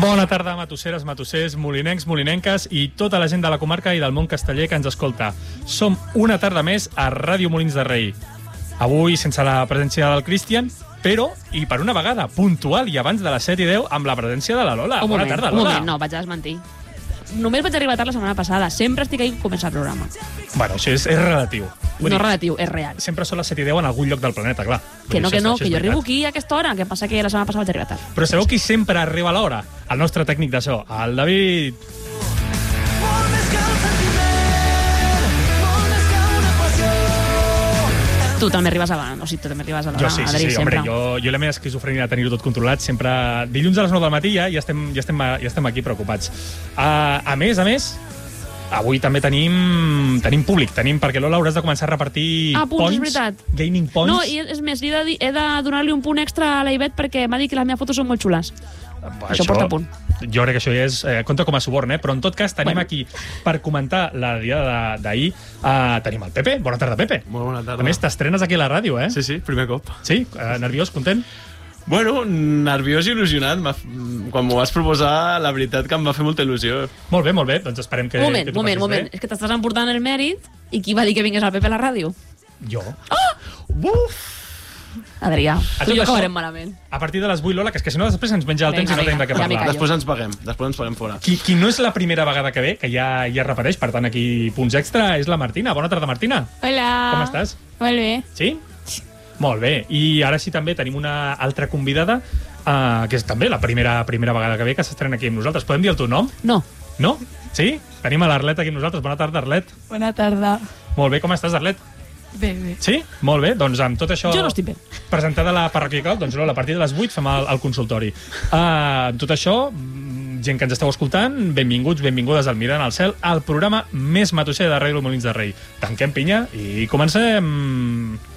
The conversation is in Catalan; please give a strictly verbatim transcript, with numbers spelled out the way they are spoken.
Bona tarda, matusseres, matussers, molinencs, molinenques i tota la gent de la comarca i del món casteller que ens escolta. Som una tarda més a Ràdio Molins de Rei. Avui sense la presència del Cristian, però, i per una vegada, puntual i abans de les set i deu, amb la presència de la Lola. Un Bona moment, tarda, un Lola. moment, no, vaig a desmentir. Només vaig arribar tard la setmana passada. Sempre estic ahí quan comença el programa. Bueno, això és, és relatiu. Vull No dir, relatiu, és real. sempre són les set i deu en algun lloc del planeta, clar. Vull Que dir, no, això que és- no, això que és jo arribo veritat. aquí a aquesta hora. Que passa que la setmana passada vaig arribar tard. Però sabeu qui sempre arriba a l'hora? El nostre tècnic de so, el David. Tu també arribes abans, o sigui, tu també arribes a l'hora. Jo sí, sí, Adri, sí, hombre, sempre. jo, jo la meva esquizofrènia de tenir-ho tot controlat, sempre dilluns a les nou del matí ja, ja, estem, ja, estem, ja estem aquí preocupats. Uh, a més, a més, avui també tenim, tenim públic, tenim, perquè Lola hauràs de començar a repartir Ah, punts, points, és veritat. gaining points. No, i és més, he de, dir- he de donar-li un punt extra a la Ivet perquè m'ha dit que les meves fotos són molt xules. Això porta punt. Jo crec que això ja és, eh, compta com a suborn, eh? Però en tot cas tenim Bueno. aquí per comentar la diada de- d'ahir, uh, tenim el Pepe. Bona tarda, Pepe. Molt bona tarda. A més, t'estrenes aquí a la ràdio, eh? Sí, sí, primer cop. Sí? Uh, nerviós, content? Bueno, nerviós i il·lusionat. M'ha f- Quan m'ho vas proposar, la veritat que em va fer molta il·lusió. Molt bé, molt bé. Doncs esperem que, moment, que t'ho moment, passis moment. bé. És que t'estàs emportant el mèrit i qui va dir que vingués al Pepe a la ràdio? Jo. Uf! Adrià, A tu tot i jo això- acabarem malament. A partir de les vuit, Lola, que és que si no després ens menja el temps Vinga, i no tenim de què vinga, ja m'hi parlar. callo. Després ens paguem. Després ens paguem fora. Qui, qui no és la primera vegada que ve, que ja, ja repeteix, per tant aquí punts extra, és la Martina. Bona tarda, Martina. Hola. Com estàs? Molt bé. Sí? Molt bé. I ara sí també tenim una altra convidada, uh, que és també la primera primera vegada que ve, que s'estrena aquí amb nosaltres. Podem dir el teu nom? No. No? Sí? Tenim a l'Arlet aquí amb nosaltres. Bona tarda, Arlet. Bona tarda. Molt bé, com estàs, Arlet? Bé, bé. Sí? Molt bé, doncs amb tot això... Jo no estic bé. Presentada la parroquial, doncs no, a partir de les vuit fem el, el consultori. Uh, amb tot això, mm, gent que ens esteu escoltant, benvinguts, benvingudes al Mirant al Cel, al programa més matusser de Ràdio Molins de Rei. Tanquem pinya i comencem...